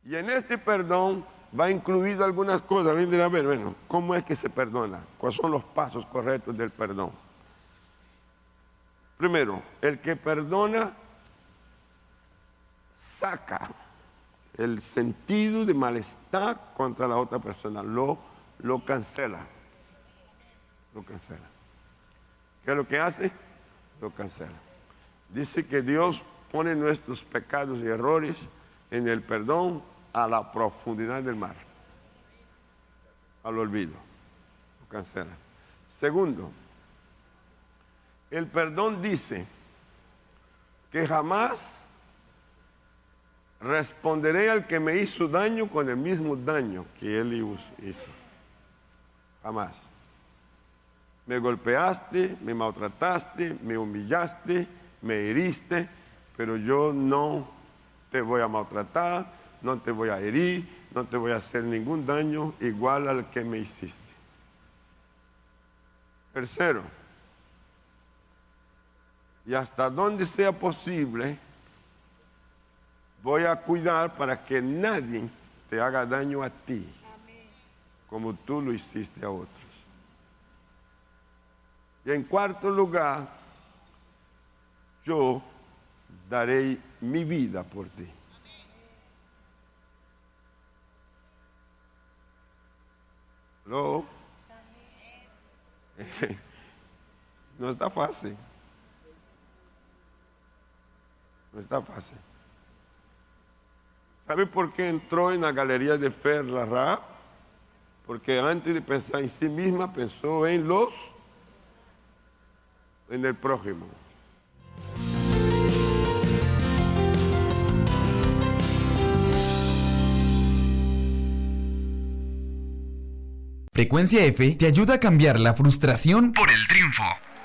Y en este perdón va incluido algunas cosas. Alguien dirá, a ver, bueno, ¿cómo es que se perdona? ¿Cuáles son los pasos correctos del perdón? Primero, el que perdona saca el sentido de malestar contra la otra persona, lo cancela. Lo cancela. ¿Qué es lo que hace? Lo cancela. Dice que Dios pone nuestros pecados y errores en el perdón a la profundidad del mar, al olvido. Lo cancela. Segundo, el perdón dice que jamás responderé al que me hizo daño con el mismo daño que él hizo. Jamás. Me golpeaste, me maltrataste, me humillaste, me heriste, pero yo no te voy a maltratar, no te voy a herir, no te voy a hacer ningún daño igual al que me hiciste. Tercero, y hasta donde sea posible, voy a cuidar para que nadie te haga daño a ti, como tú lo hiciste a otros. Y en cuarto lugar, yo daré mi vida por ti. ¿Aló? No está fácil. No está fácil. ¿Sabe por qué entró en la galería de Fer la Ra? Porque antes de pensar en sí misma, pensó en el prójimo. Frecuencia F te ayuda a cambiar la frustración por el triunfo.